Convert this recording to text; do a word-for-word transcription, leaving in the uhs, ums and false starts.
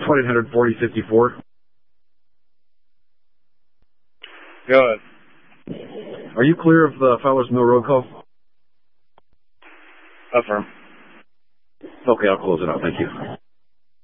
one eight hundred forty fifty-four. Go ahead. Are you clear of the Fowler's Mill Road call? Affirm. Okay, I'll close it out. Thank you.